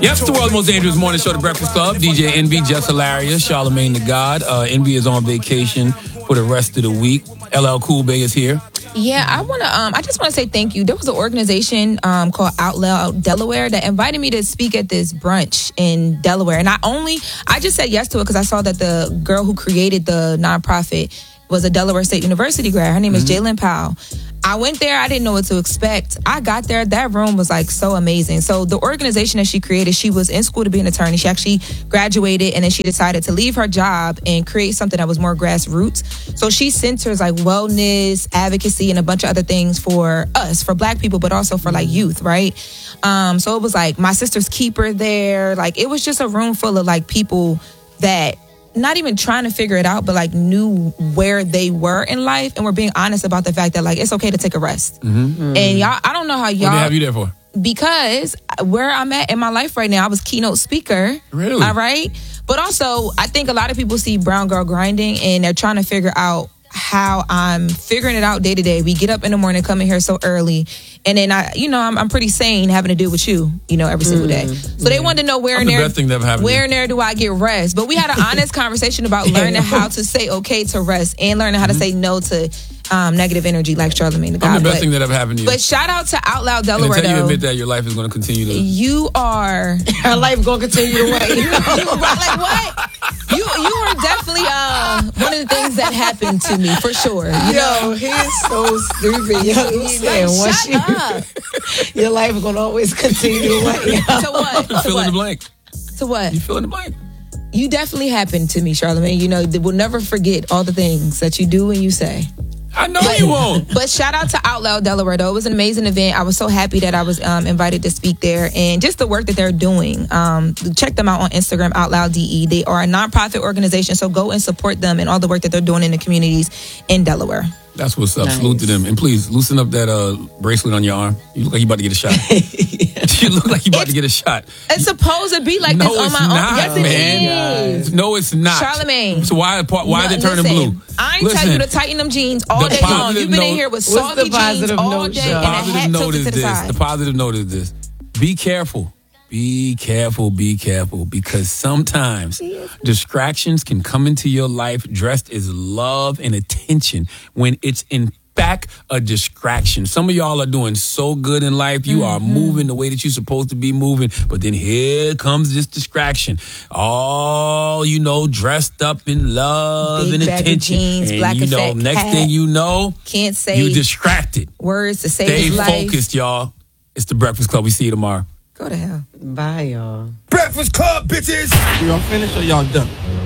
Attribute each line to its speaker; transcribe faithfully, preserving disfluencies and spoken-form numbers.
Speaker 1: Yep, it's the world's most dangerous morning show, The Breakfast Club. D J N B, Just Hilarious, Charlamagne the God. Uh, N B is on vacation for the rest of the week. L L Cool Bay is here.
Speaker 2: Yeah, I want to. Um, I just want to say thank you. There was an organization um, called Out Loud Delaware that invited me to speak at this brunch in Delaware, and I only I just said yes to it because I saw that the girl who created the nonprofit was a Delaware State University grad. Her name mm-hmm. is Jalen Powell. I went there. I didn't know what to expect. I got there. That room was like so amazing. So the organization that she created, she was in school to be an attorney. She actually graduated and then she decided to leave her job and create something that was more grassroots. So she centers like wellness, advocacy, and a bunch of other things for us, for Black people, but also for like youth, right? Um, so it was like my sister's keeper there. Like it was just a room full of like people that not even trying to figure it out, but like knew where they were in life and were being honest about the fact that like it's okay to take a rest. Mm-hmm. And y'all, I don't know how y'all.
Speaker 1: What they have you there for?
Speaker 2: Because where I'm at in my life right now, I was keynote speaker.
Speaker 1: Really?
Speaker 2: All right. But also, I think a lot of people see Brown Girl Grinding and they're trying to figure out how I'm figuring it out day to day. We get up in the morning, come in here so early, and then I, you know, I'm, I'm pretty sane having to deal with you, you know, every single day. Mm-hmm. So they wanted to know where and there, where and there do I get rest? But we had an honest conversation about learning how to say okay to rest and learning how to say no to um, negative energy, like Charlamagne the God.
Speaker 1: I'm the best
Speaker 2: but,
Speaker 1: thing that ever happened to you.
Speaker 2: But shout out to Out Loud Delaware.
Speaker 1: And until you
Speaker 2: though,
Speaker 1: admit that, your life is going to continue to.
Speaker 2: You are.
Speaker 3: Her life going to continue to wait.
Speaker 2: you, like what? You you were definitely uh, one of the things that happened to me for sure. You
Speaker 3: Yo,
Speaker 2: know?
Speaker 3: he's so stupid. Yo, he's saying
Speaker 2: like,
Speaker 3: shut
Speaker 2: you,
Speaker 3: up. Your life is going to always continue to wait.
Speaker 2: To what?
Speaker 1: You fill in the blank.
Speaker 2: To what?
Speaker 1: You fill in the blank.
Speaker 2: You definitely happened to me, Charlamagne. You know, we'll never forget all the things that you do and you say.
Speaker 1: I know you won't.
Speaker 2: But shout out to Out Loud Delaware, though. It was an amazing event. I was so happy that I was um, invited to speak there. And just the work that they're doing. Um, check them out on Instagram, Out Loud D E. They are a nonprofit organization, so go and support them and all the work that they're doing in the communities in Delaware.
Speaker 1: That's what's up.
Speaker 3: Nice.
Speaker 1: Salute to them. And please, loosen up that uh, bracelet on your arm. You look like you about to get a shot. You look like you about
Speaker 2: it's,
Speaker 1: to get a shot.
Speaker 2: It's supposed to be like
Speaker 1: no,
Speaker 2: this on
Speaker 1: it's
Speaker 2: my
Speaker 1: not,
Speaker 2: own. Yes, it
Speaker 1: man.
Speaker 2: is.
Speaker 1: No, it's not.
Speaker 2: Charlamagne.
Speaker 1: So why, why
Speaker 2: no,
Speaker 1: are they turning
Speaker 2: listen,
Speaker 1: blue?
Speaker 2: I ain't
Speaker 1: Listen,
Speaker 2: tell you to tighten them jeans all
Speaker 1: the
Speaker 2: day long. You've been
Speaker 1: note,
Speaker 2: in here with
Speaker 3: what's
Speaker 2: soggy
Speaker 3: the positive
Speaker 2: jeans all
Speaker 3: note,
Speaker 2: day
Speaker 3: Sean?
Speaker 2: and a hat
Speaker 1: positive note
Speaker 2: tilted
Speaker 1: is
Speaker 2: to the
Speaker 1: this.
Speaker 2: side.
Speaker 1: The positive note is this. Be careful. Be careful, be careful, because sometimes distractions can come into your life dressed as love and attention when it's in fact a distraction. Some of y'all are doing so good in life. You mm-hmm. are moving the way that you're supposed to be moving, but then here comes this distraction. All, you know, dressed up in love
Speaker 2: Big
Speaker 1: and
Speaker 2: baggy
Speaker 1: attention.
Speaker 2: jeans,
Speaker 1: and
Speaker 2: black
Speaker 1: you know,
Speaker 2: effect
Speaker 1: next
Speaker 2: hat.
Speaker 1: thing you know,
Speaker 2: Can't say
Speaker 1: you distracted.
Speaker 2: words to save
Speaker 1: Stay
Speaker 2: his life.
Speaker 1: focused, y'all. It's the Breakfast Club. We see you tomorrow.
Speaker 2: Go to hell.
Speaker 3: Bye, y'all.
Speaker 4: Breakfast Club, bitches!
Speaker 5: Y'all finished or y'all done?